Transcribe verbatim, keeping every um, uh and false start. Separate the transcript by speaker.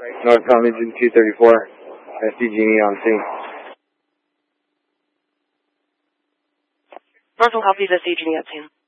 Speaker 1: North Tomlinson two thirty-four. S D Genie on scene.
Speaker 2: Northern copies, S D Genie at scene.